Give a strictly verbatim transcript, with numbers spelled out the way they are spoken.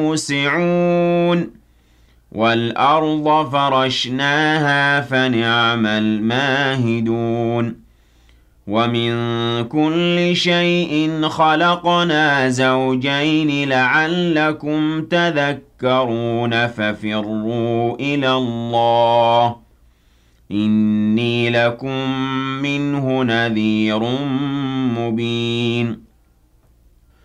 موسعون وَالْأَرْضَ فَرَشْنَاهَا فَنِعْمَ الْمَاهِدُونَ وَمِن كُلِّ شَيْءٍ خَلَقْنَا زَوْجَيْنِ لَعَلَّكُمْ تَذَكَّرُونَ فَفِرُّوا إِلَى اللَّهِ إِنِّي لَكُم مِّنْهُ نَذِيرٌ مُّبِينٌ